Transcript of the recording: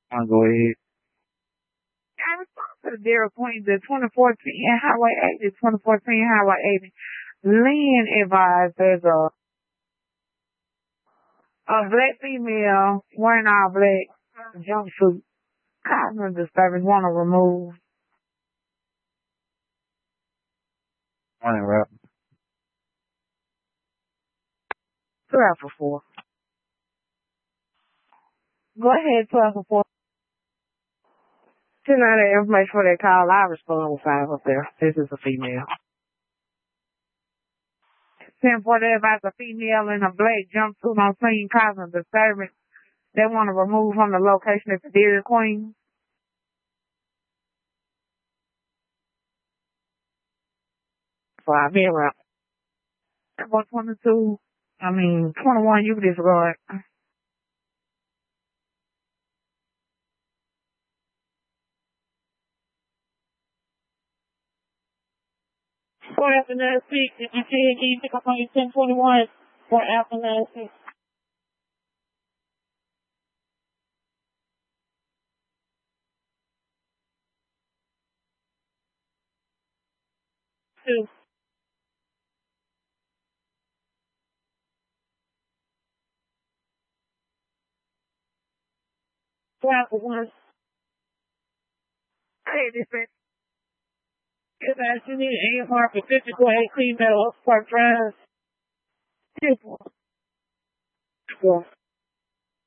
I'll go ahead. I respond to the Dairy Queen, the 2014 Highway 80, 2014 Highway 80. Lynn advised there's a black female wearing all black jumpsuit causing a disturbance, want to remove. Morning, Rob. 12 for 4. Go ahead, 12 for 4. Send out that information for that call. I respond with 5 up there. This is a female. 10 for that about the female in a black jumpsuit on scene causing a disturbance. They want to remove from the location at the Dairy Queen. So I've been around. 22, 21, you can disregard. For after 96, if you can you pick up on your 1021 for after 96. Two. 12 for 1. Hey, this is. If I see need AMR for 54 female Park Drive. 2. 4.